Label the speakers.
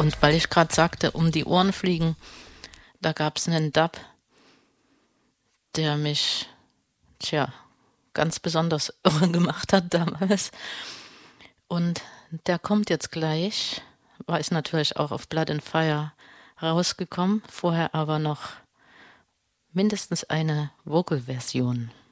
Speaker 1: Und weil ich gerade sagte, um die Ohren fliegen, da gab es einen Dub, der mich, tja, ganz besonders irre gemacht hat damals. Und der kommt jetzt gleich, war ist natürlich auch auf Blood and Fire rausgekommen, vorher aber noch mindestens eine Vocal-Version.